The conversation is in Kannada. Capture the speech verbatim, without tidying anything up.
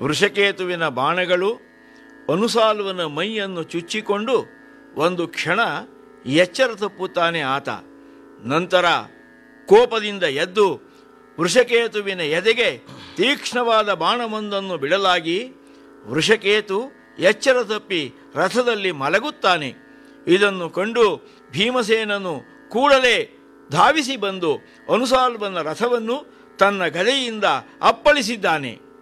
ವೃಷಕೇತುವಿನ ಬಾಣಗಳು ಅನುಸಾಲ್ವನ ಮೈಯನ್ನು ಚುಚ್ಚಿಕೊಂಡು ಒಂದು ಕ್ಷಣ ಎಚ್ಚರ ತಪ್ಪುತ್ತಾನೆ ಆತ. ನಂತರ ಕೋಪದಿಂದ ಎದ್ದು ವೃಷಕೇತುವಿನ ಎದೆಗೆ ತೀಕ್ಷ್ಣವಾದ ಬಾಣವೊಂದನ್ನು ಬಿಡಲಾಗಿ ವೃಷಕೇತು ಎಚ್ಚರ ತಪ್ಪಿ ರಥದಲ್ಲಿ ಮಲಗುತ್ತಾನೆ. ಇದನ್ನು ಕಂಡು ಭೀಮಸೇನನು ಕೂಡಲೇ ಧಾವಿಸಿ ಬಂದು ಅನುಸಾಲ್ವನ ರಥವನ್ನು ತನ್ನ ಗದೆಯಿಂದ ಅಪ್ಪಳಿಸಿದ್ದಾನೆ.